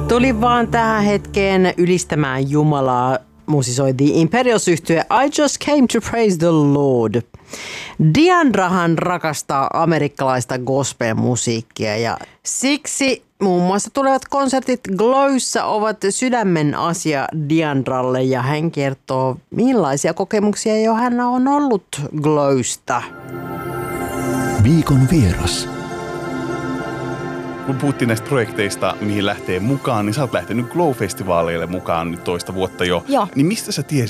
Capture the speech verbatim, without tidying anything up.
Tuli vaan tähän hetkeen ylistämään Jumalaa. Musisoi The Imperials-yhtye I Just Came to Praise the Lord. Diandrahan rakastaa amerikkalaista gospel-musiikkia ja siksi muun muassa tulevat konsertit Glowssa ovat sydämen asia Diandralle ja hän kertoo millaisia kokemuksia jo hän on ollut Glowsta. Viikon vieras. Kun puhuttiin näistä projekteista, mihin lähtee mukaan, niin sä oot lähtenyt Glow-festivaaleille mukaan nyt toista vuotta jo. Joo. Niin mistä sä tiesit,